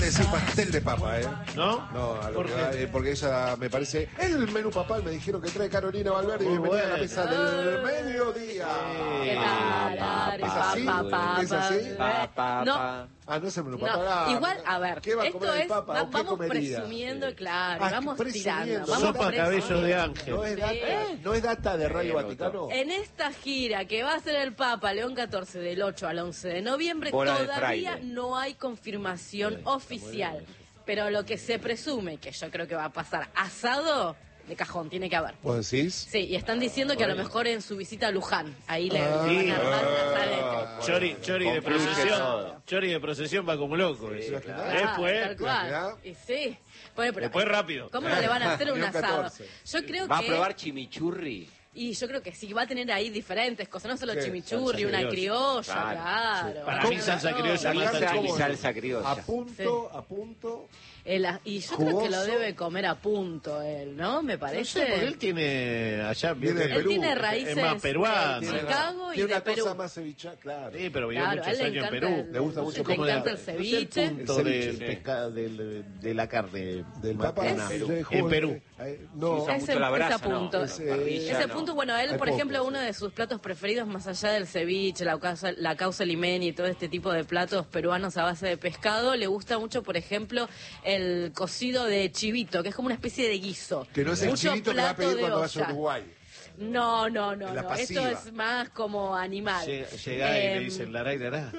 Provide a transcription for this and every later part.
decir pastel de papa, ¿eh? ¿No? No, a lo ¿Por que qué? va, porque ella me parece el menú papal. Me dijeron que trae Carolina Valverde y Muy bienvenida a la bueno. mesa del mediodía. ¿Qué tal? ¿Es así? ¿Es así? No. Ah, no es el menú No, papal. Ah, igual, a ver, ¿qué va a esto comer el es, papa? ¿O qué vamos comería? presumiendo, claro, Ah, vamos presumiendo. tirando. Vamos Sopa cabello de ángel. ¿No es data, ¿no es data de Radio Vaticano? En esta gira que va a hacer el Papa León XIV del 8 al 11 de noviembre, Bola de todavía fraile. no hay confirmación oficial. Pero lo que se presume, que yo creo que va a pasar asado, de cajón, tiene que haber. ¿Vos decís? Sí, y están diciendo que a lo mejor en su visita a Luján, ahí le van Sí. a armar una saleta. Chori de Concluye procesión. todo. Chori de procesión va como loco. Sí, eso. claro. Después, Tal cual. ¿verdad? Y sí. Bueno, pero, después rápido. ¿cómo no le van a hacer un León asado? 14. Yo creo ¿Va a que... probar chimichurri? Y yo creo que sí, va a tener ahí diferentes cosas, no solo Sí, chimichurri, salsa una criolla, Claro. claro. Para mí salsa criolla No, más Pizza al y chimichurri. salsa criolla. A punto. y yo creo que lo Jugoso. debe comer a punto él, ¿no? Me No sé, porque parece. él tiene allá Viene de Él Perú. tiene es raíces más peruano. de Chicago y Tiene de una Perú. cosa más ceviche, claro. Sí, pero vivió Claro, a muchos él le años en encanta Perú. el- Le gusta mucho le como encanta el No sé ceviche. el punto El ceviche. del pescado, de la carne Del Papa materna. en Perú. No, Usa mucho la brasa, ese punto. ¿no? Ese Ese punto, bueno, él, Hay por poco, ejemplo, sí. uno de sus platos preferidos, más allá del ceviche, la causa limeña y todo este tipo de platos peruanos a base de pescado, le gusta mucho, por ejemplo, el cocido de chivito, que es como una especie de guiso. que no es el Mucho chivito que va a plato pedir de cuando vaya a olla. Uruguay. No, En la esto pasiva. es más como animal. Llega y le dicen la ¿no?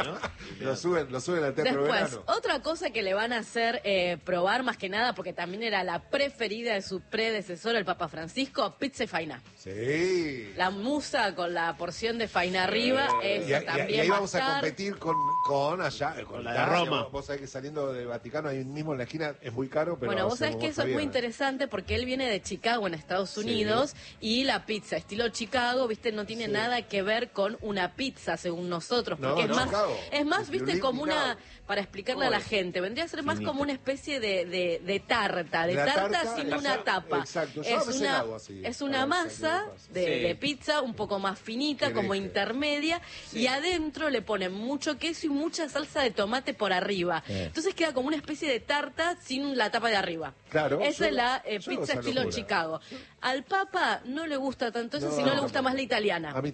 Lo suben al teatro Después, verano. otra cosa que le van a hacer probar más que nada, porque también era la preferida de su predecesor, el Papa Francisco, pizza y faina. Sí. La musa con la porción de faina arriba, eso también y ahí va vamos a estar. competir con allá, con la de Italia. Roma. Vos sabés que saliendo de Vaticano ahí mismo en la esquina es muy caro, pero Bueno, vos sabés hacemos que eso es muy bien. interesante porque él viene de Chicago, en Estados Unidos, y la pizza estilo Chicago, viste, no tiene Sí. nada que ver con una pizza, según nosotros, No, porque no, Chicago. es más, viste, Piolín como una, picado. para explicarle a la gente, vendría a ser más como una especie de tarta, La tarta, sin exacto, una tapa. exacto. Yo a Es veces una, la hago así. es una A veces masa me pasa. de pizza un poco más finita, como Hereje. intermedia, y adentro le ponen mucho queso y mucha salsa de tomate por arriba. Entonces queda como una especie de tarta sin la tapa de arriba. Claro, Esa yo- es la yo hago pizza esa estilo locura. Chicago. Al Papa no le gusta tanto eso, No, sino le no, gusta no. más la italiana. A mí